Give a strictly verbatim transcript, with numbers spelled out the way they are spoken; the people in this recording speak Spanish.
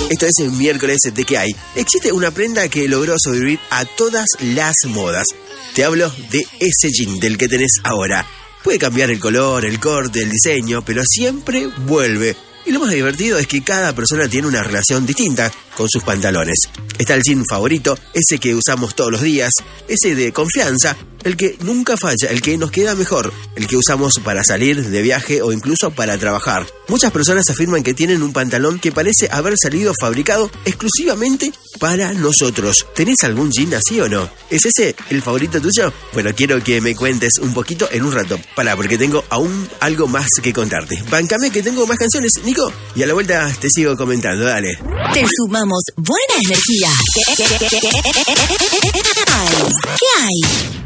Esto es el miércoles de ¿Qué hay? Existe una prenda que logró sobrevivir a todas las modas. Te hablo de ese jean del que tenés ahora. Puede cambiar el color, el corte, el diseño, pero siempre vuelve. Y lo más divertido es que cada persona tiene una relación distinta con sus pantalones. Está el jean favorito, ese que usamos todos los días, ese de confianza, el que nunca falla, el que nos queda mejor, el que usamos para salir de viaje o incluso para trabajar. Muchas personas afirman que tienen un pantalón que parece haber salido fabricado exclusivamente para nosotros. ¿Tenés algún jean así o no? ¿Es ese el favorito tuyo? Bueno, quiero que me cuentes un poquito en un rato. Pará, porque tengo aún algo más que contarte. Bancame que tengo más canciones, Nico, y a la vuelta te sigo comentando, dale. Te sumamos buena energía. ¿Qué hay? ¿Qué hay?